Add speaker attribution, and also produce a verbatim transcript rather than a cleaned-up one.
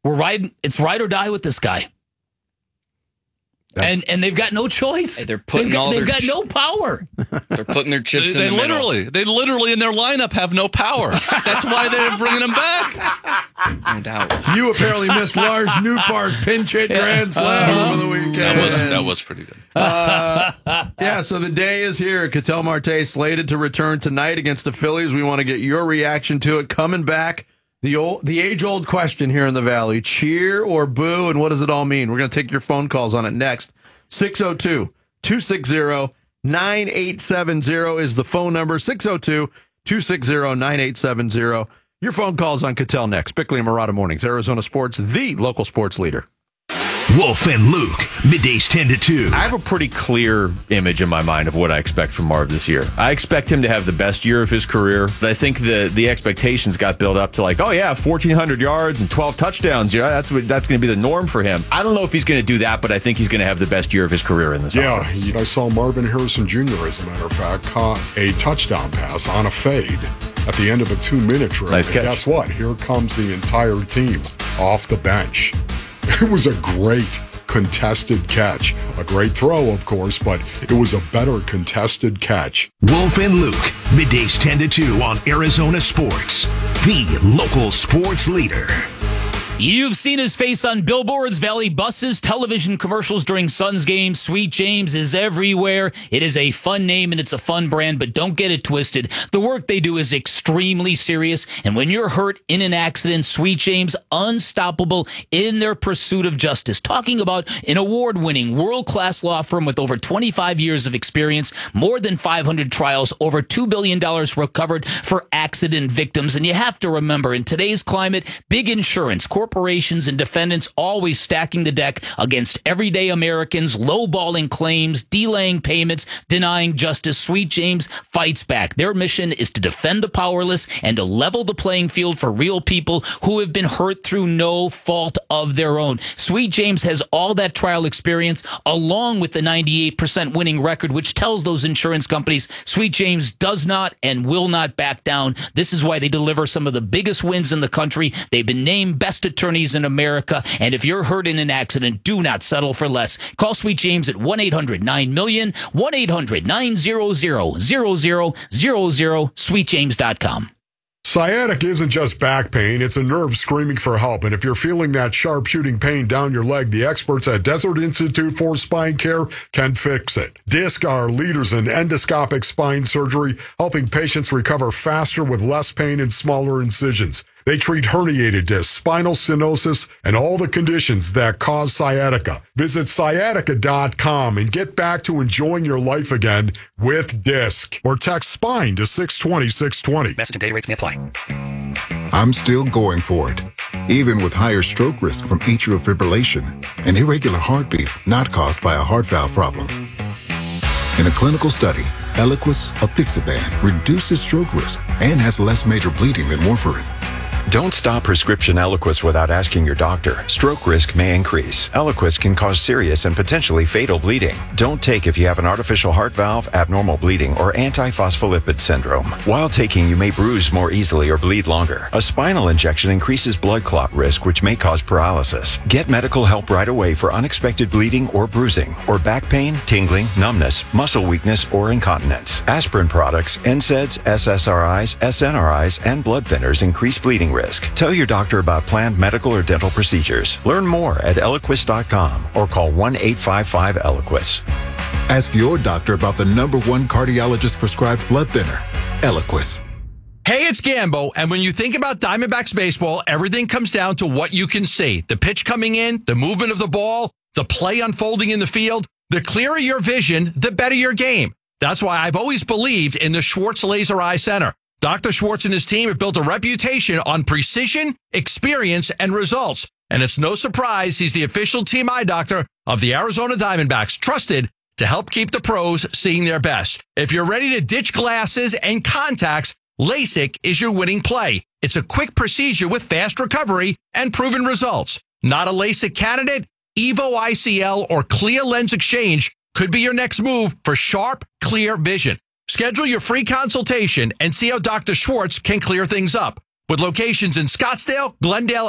Speaker 1: We're riding. It's ride or die with this guy. And and they've got no choice.
Speaker 2: Hey, they're putting
Speaker 1: they've got,
Speaker 2: all
Speaker 1: they've
Speaker 2: their
Speaker 1: got
Speaker 2: ch-
Speaker 1: no power.
Speaker 2: They're putting their chips
Speaker 3: They,
Speaker 2: in
Speaker 3: they
Speaker 2: the
Speaker 3: literally,
Speaker 2: middle.
Speaker 3: they literally in their lineup have no power. That's why they're bringing him back.
Speaker 2: No doubt.
Speaker 4: You apparently missed Lars Nootbaar's pinch hit grand slam over the weekend.
Speaker 3: That was that was pretty good.
Speaker 4: Uh, yeah, so the day is here. Ketel Marte slated to return tonight against the Phillies. We want to get your reaction to it. Coming back, the old, the age-old question here in the Valley: cheer or boo, and what does it all mean? We're going to take your phone calls on it next. six oh two, two six zero, nine eight seven zero is the phone number. six oh two, two six zero, nine eight seven zero. Your phone calls on Ketel next. Bickley and Murata Mornings, Arizona Sports, the local sports leader.
Speaker 5: Wolf and Luke, middays ten to two.
Speaker 6: I have a pretty clear image in my mind of what I expect from Marv this year. I expect him to have the best year of his career, but I think the the expectations got built up to like, oh yeah, fourteen hundred yards and twelve touchdowns. You know, that's what, that's going to be the norm for him. I don't know if he's going to do that, but I think he's going to have the best year of his career in this
Speaker 7: Yeah,
Speaker 6: offense.
Speaker 7: I saw Marvin Harrison Junior, as a matter of fact, caught a touchdown pass on a fade at the end of a two-minute drill.
Speaker 6: Nice catch.
Speaker 7: And guess what? Here comes the entire team off the bench. It was a great contested catch. A great throw, of course, but it was a better contested catch.
Speaker 5: Wolf and Luke, middays ten to two on Arizona Sports, the local sports leader.
Speaker 1: You've seen his face on billboards, Valley buses, television commercials during Suns games. Sweet James is everywhere. It is a fun name and it's a fun brand, but don't get it twisted. The work they do is extremely serious, and when you're hurt in an accident, Sweet James, unstoppable in their pursuit of justice. Talking about an award-winning, world-class law firm with over twenty-five years of experience, more than five hundred trials, over two billion dollars recovered for accident victims. And you have to remember, in today's climate, big insurance, corporations and defendants always stacking the deck against everyday Americans, lowballing claims, delaying payments, denying justice. Sweet James fights back. Their mission is to defend the powerless and to level the playing field for real people who have been hurt through no fault of their own. Sweet James has all that trial experience along with the ninety-eight percent winning record, which tells those insurance companies Sweet James does not and will not back down. This is why they deliver some of the biggest wins in the country. They've been named best attorneys in America, and if you're hurt in an accident, do not settle for less. Call Sweet James at one eight hundred nine million, one eight hundred nine hundred zero zero zero zero, sweet james dot com.
Speaker 7: Sciatic isn't just back pain, it's a nerve screaming for help. And if you're feeling that sharp shooting pain down your leg, the experts at Desert Institute for Spine Care can fix it. DISC are leaders in endoscopic spine surgery, helping patients recover faster with less pain and smaller incisions. They treat herniated discs, spinal stenosis, and all the conditions that cause sciatica. Visit sciatica dot com and get back to enjoying your life again with DISC. Or text SPINE to six twenty, six twenty.
Speaker 2: Message and data rates may apply.
Speaker 8: I'm still going for it, even with higher stroke risk from atrial fibrillation, an irregular heartbeat not caused by a heart valve problem. In a clinical study, Eliquis, apixaban, reduces stroke risk and has less major bleeding than warfarin.
Speaker 9: Don't stop prescription Eliquis without asking your doctor. Stroke risk may increase. Eliquis can cause serious and potentially fatal bleeding. Don't take if you have an artificial heart valve, abnormal bleeding, or antiphospholipid syndrome. While taking, you may bruise more easily or bleed longer. A spinal injection increases blood clot risk, which may cause paralysis. Get medical help right away for unexpected bleeding or bruising, or back pain, tingling, numbness, muscle weakness, or incontinence. Aspirin products, N SAIDs, S S R Is, S N R Is, and blood thinners increase bleeding risk. Tell your doctor about planned medical or dental procedures. Learn more at eliquis dot com or call one eight five five Eliquis.
Speaker 8: Ask your doctor about the number one cardiologist prescribed blood thinner, Eliquis.
Speaker 3: Hey, it's Gambo, and when you think about Diamondbacks baseball, everything comes down to what you can see. The pitch coming in, the movement of the ball, the play unfolding in the field. The clearer your vision, the better your game. That's why I've always believed in the Schwartz Laser Eye Center. Doctor Schwartz and his team have built a reputation on precision, experience, and results. And it's no surprise he's the official team eye doctor of the Arizona Diamondbacks, trusted to help keep the pros seeing their best. If you're ready to ditch glasses and contacts, LASIK is your winning play. It's a quick procedure with fast recovery and proven results. Not a LASIK candidate? Evo I C L or Clear Lens Exchange could be your next move for sharp, clear vision. Schedule your free consultation and see how Doctor Schwartz can clear things up. With locations in Scottsdale, Glendale,